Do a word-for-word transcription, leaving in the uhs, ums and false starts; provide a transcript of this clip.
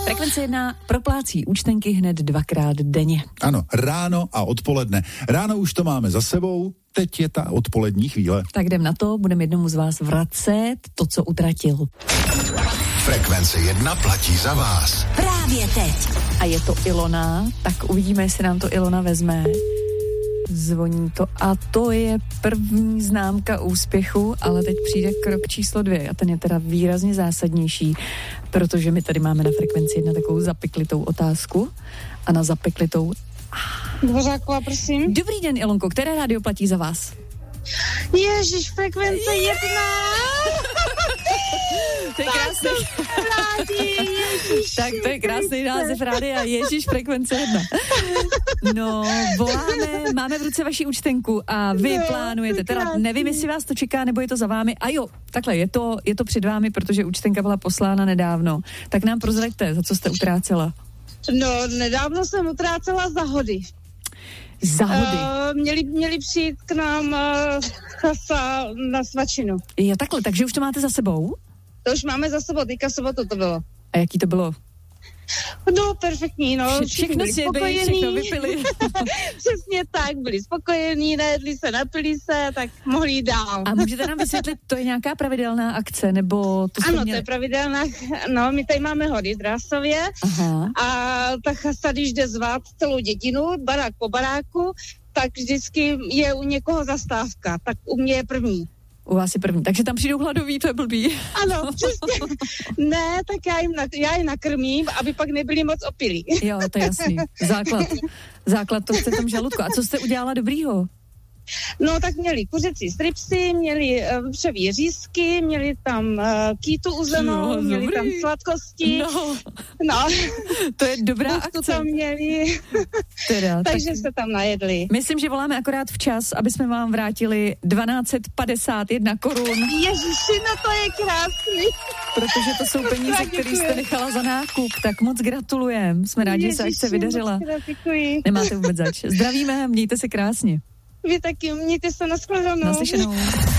Frekvence jedna proplácí účtenky hned dvakrát denně. Ano, ráno a odpoledne. Ráno už to máme za sebou, teď je ta odpolední chvíle. Tak jdem na to, budeme jednomu z vás vracet to, co utratil. Frekvence jedna platí za vás. Právě teď. A je to Ilona, tak uvidíme, jestli nám to Ilona vezme. Zvoní to a to je první známka úspěchu, ale teď přijde krok číslo dvě a ten je teda výrazně zásadnější, protože my tady máme na Frekvenci jedna takovou zapeklitou otázku a na zapeklitou... Dvořáková, prosím. Dobrý den, Ilonko, které rádio platí za vás? Ježiš, Frekvence jedna. To je krásný. Tak to je krásný název rádia. Ježíš, Frekvence jedna. No, voláme, máme v ruce vaši účtenku a vy no, plánujete, teda nevím, jestli vás to čeká, nebo je to za vámi. A jo, takhle, je to, je to před vámi, protože účtenka byla poslána nedávno. Tak nám prozraďte, za co jste utrácela. No, nedávno jsem utrácela za hody. Za hody? Uh, měli, měli přijít k nám uh, kasa na svačinu. Je takhle, takže už to máte za sebou? To už máme za sebou, teďka sobotu to bylo. A jaký to bylo? No, perfektní, no. Vše, všechno si jedli, všechno vypili. Přesně tak, byli spokojení, najedli se, napili se, tak mohli jít dál. A můžete nám vysvětlit, to je nějaká pravidelná akce, nebo to Ano, měli... to je pravidelná, no, my tady máme hody v Drásově. Aha. A ta chasa, když jde zvát celou dětinu, barák po baráku, tak vždycky je u někoho zastávka, tak u mě je první. U vás je první, takže tam přijdou hladoví, to je blbý. Ano, přesně. Ne, tak já jim, na, já jim nakrmím, aby pak nebyli moc opilí. Jo, to je jasný. Základ. Základ to jste v tom žaludku. A co jste udělala dobrýho? No, tak měli kuřecí stripsy, měli uh, vševý řízky, měli tam uh, kýtu uzenou, no, měli tam sladkosti. No. no. To je dobrá akce. To tam měli. Teda, Takže tak se tam najedli. Myslím, že voláme akorát včas, aby jsme vám vrátili dvanáct set padesát jedna korun. Ježiši, no to je krásný. Protože to jsou peníze, které jste nechala za nákup, tak moc gratulujem. Jsme rádi, Ježiši, že se akce vydařila. Nemáte vůbec zač. Zdravíme, mějte se krásně. Vy taky, mějte se, na shledanou. Naslyšenou.